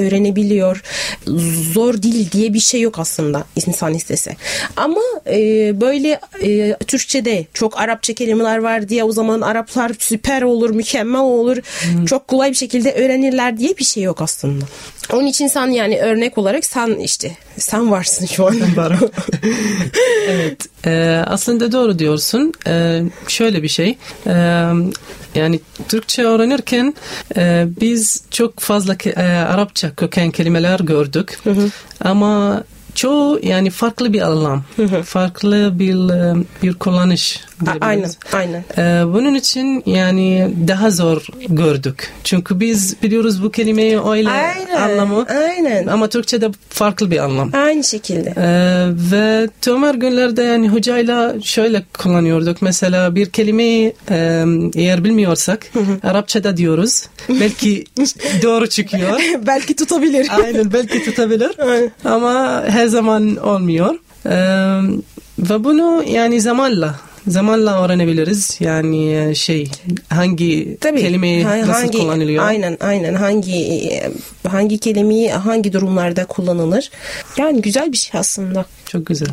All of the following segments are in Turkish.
öğrenebiliyor. Zor dil diye bir şey yok aslında insan istese. Ama böyle Türkçe'de çok Arapça kelimeler var diye o zaman Araplar süper olur, mükemmel olur. Çok kolay bir şekilde öğrenirler diye bir şey yok aslında. Onun için sen yani örnek olarak sen varsın şu an. Evet. Aslında doğru diyorsun. Şöyle bir şey. Yani Türkçe öğrenirken biz çok fazla Arapça köken kelimeler gördük. Ama çoğu yani farklı bir anlam, farklı bir kullanış. Aynen. Bunun için yani daha zor gördük. Çünkü biz biliyoruz bu kelimeyi öyle anlamı. Aynen. Ama Türkçe'de farklı bir anlam. Aynı şekilde. Ve Ömer günlerde yani hocayla şöyle kullanıyorduk. Mesela bir kelimeyi eğer bilmiyorsak Arapçada diyoruz. Belki doğru çıkıyor. Belki tutabilir. Aynen, belki tutabilir. Ama her zaman olmuyor. Ve bunu yani zamanla öğrenebiliriz. Yani hangi kelimeyi nasıl kullanılıyor? Aynen. Hangi kelimeyi hangi durumlarda kullanılır? Yani güzel bir şey aslında. Çok güzel.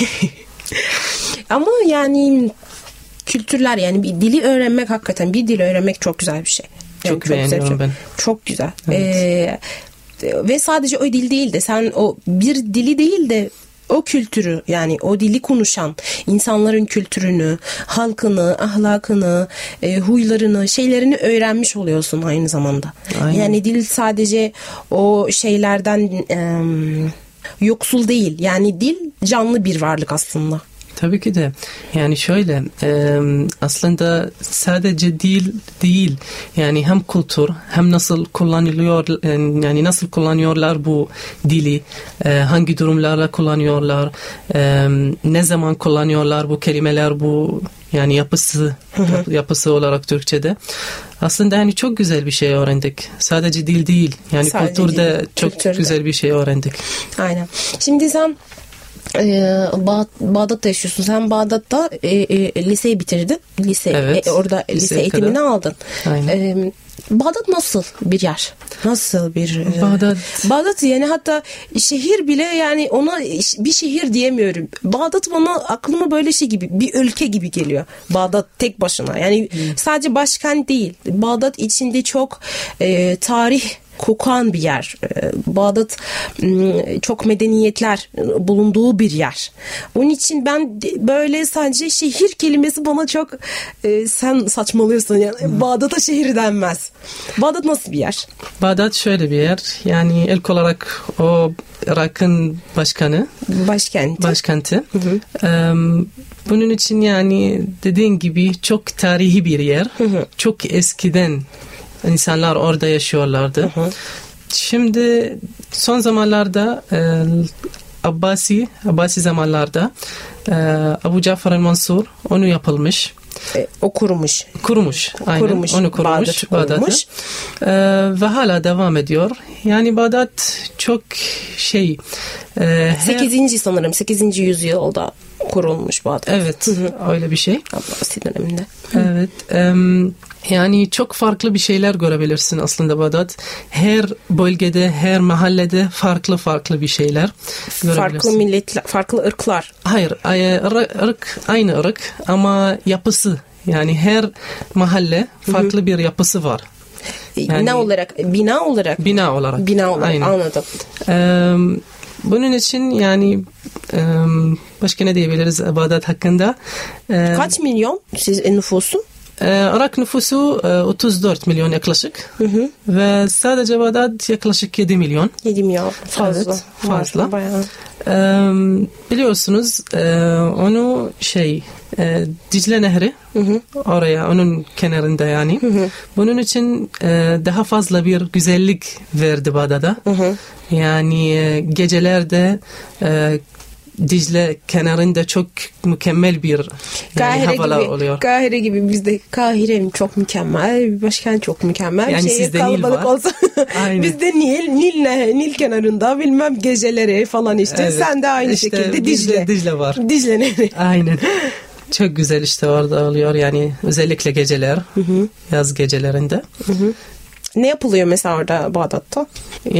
Ama yani kültürler, yani bir dili öğrenmek, hakikaten bir dili öğrenmek çok güzel bir şey. Çok beğeniyorum ben. Çok güzel. Evet. Ve sadece o dil değil de sen o bir dili değil de o kültürü, yani o dili konuşan insanların kültürünü, halkını, ahlakını, huylarını, şeylerini öğrenmiş oluyorsun aynı zamanda. Aynen. Yani dil sadece o şeylerden yoksul değil. Yani dil canlı bir varlık aslında. Tabii ki de. Yani şöyle aslında sadece dil değil. Yani hem kültür hem nasıl kullanılıyor, yani nasıl kullanıyorlar bu dili, hangi durumlarla kullanıyorlar, ne zaman kullanıyorlar bu kelimeler, bu yani yapısı olarak Türkçe'de. Aslında yani çok güzel bir şey öğrendik. Sadece dil değil. Yani kültürde çok güzel bir şey öğrendik. Aynen. Şimdi sen Bağdat'ta yaşıyorsun. Sen Bağdat'ta liseyi bitirdin. Evet, orada lise eğitimini aldın. Aynen. Bağdat nasıl bir yer? Nasıl bir Bağdat yani hatta şehir bile, yani ona bir şehir diyemiyorum. Bağdat bana aklıma böyle şey gibi, bir ülke gibi geliyor. Bağdat tek başına. Yani sadece başkent değil. Bağdat içinde çok tarih kokan bir yer. Bağdat çok medeniyetler bulunduğu bir yer. Onun için ben böyle sadece şehir kelimesi bana çok sen saçmalıyorsun yani. Bağdat'a şehir denmez. Bağdat nasıl bir yer? Bağdat şöyle bir yer. Yani ilk olarak o Irak'ın başkenti. Bunun için yani dediğin gibi çok tarihi bir yer. Çok eskiden İnsanlar orada yaşıyorlardı. Şimdi son zamanlarda Abbasi zamanlarda Abu Cafer el-Mansur onu yapılmış. O kurmuş. Aynen. Onu kurmuş. Bağdat'ı. Ve hala devam ediyor. Yani Bağdat çok 8. yüzyılda kurulmuş Bağdat. Evet. Öyle bir şey. Abbasi döneminde. Evet. Yani çok farklı bir şeyler görebilirsin aslında Bağdat. Her bölgede, her mahallede farklı bir şeyler görebilirsin. Farklı milletler, farklı ırklar. Hayır, aynı ırk ama yapısı. Yani her mahalle farklı bir yapısı var. Yani, Bina olarak. Aynen. Anladım. Bunun için yani başka ne diyebiliriz Bağdat hakkında? Kaç milyon nüfusu? Irak nüfusu 34 milyon yaklaşık. Ve sadece Bağdat yaklaşık 7 milyon. 7 milyon. Fazla. Evet, fazla. Biliyorsunuz onu Dicle Nehri oraya, onun kenarında yani. Bunun için daha fazla bir güzellik verdi Bağdat'a. Yani gecelerde Dicle kenarında çok mükemmel bir havalar oluyor. Kahire gibi, bizde Kahire çok mükemmel, bir başkent çok mükemmel. Yani sizde Nil var. Olsa. Bizde Nil kenarında bilmem geceleri falan işte. Evet. Sen de aynı şekilde Dicle var. Dicle Nehri. Aynen. Çok güzel işte orada oluyor yani, özellikle geceler, yaz gecelerinde. Ne yapılıyor mesela orada Bağdat'ta?